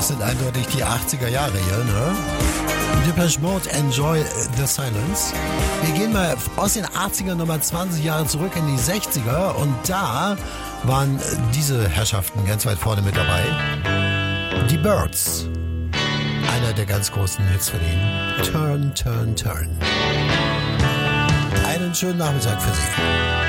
sind eindeutig die 80er Jahre hier, ne? Depeche Mode, Enjoy the Silence. Wir gehen mal aus den 80ern nochmal 20 Jahre zurück in die 60er und da waren diese Herrschaften ganz weit vorne mit dabei. Die Byrds. Einer der ganz großen Hits von ihnen. Turn, Turn, Turn. Einen schönen Nachmittag für Sie.